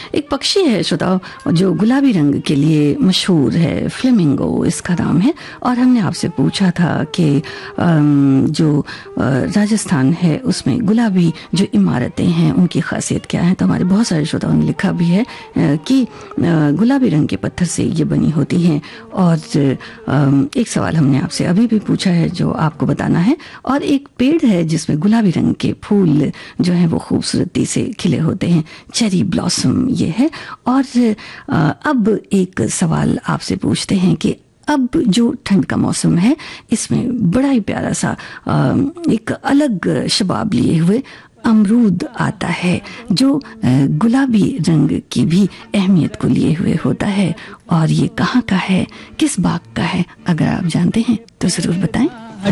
एक पक्षी है श्रोताओं जो गुलाबी रंग के लिए मशहूर है, फ्लेमिंगो इसका नाम है। और हमने आपसे पूछा था कि जो राजस्थान है उसमें गुलाबी जो इमारतें हैं उनकी खासियत क्या है। तो हमारे बहुत सारे श्रोताओं ने लिखा भी है कि गुलाबी रंग के पत्थर से ये बनी होती हैं। और एक सवाल हमने आपसे अभी भी पूछा है जो आपको बताना है। और एक पेड़ है जिसमें गुलाबी रंग के फूल जो है वो खूबसूरती से खिले होते हैं, चेरी ब्लॉसम ये है। और अब एक सवाल आपसे पूछते हैं कि अब जो ठंड का मौसम है इसमें बड़ा ही प्यारा सा एक अलग शबाब लिए हुए अमरूद आता है जो गुलाबी रंग की भी अहमियत को लिए हुए होता है। और ये कहाँ का है, किस बाग का है, अगर आप जानते हैं तो जरूर बताएं।